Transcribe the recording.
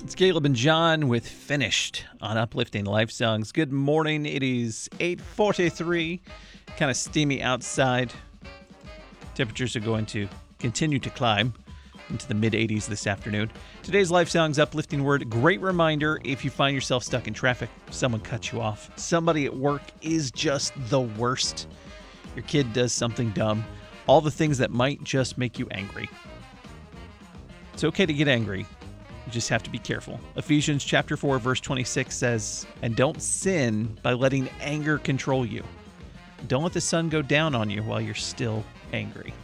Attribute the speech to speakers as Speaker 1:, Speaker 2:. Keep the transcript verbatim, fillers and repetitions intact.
Speaker 1: It's Caleb and John with Finished on Uplifting Life Songs. Good morning. It is eight forty-three, kind of steamy outside. Temperatures are going to continue to climb into the mid eighties this afternoon. Today's Life Songs uplifting word, great reminder if you find yourself stuck in traffic, someone cuts you off, somebody at work is just the worst, your kid does something dumb, all the things that might just make you angry. It's okay to get angry. You just have to be careful. Ephesians chapter four, verse twenty-six says, "And don't sin by letting anger control you. Don't let the sun go down on you while you're still angry."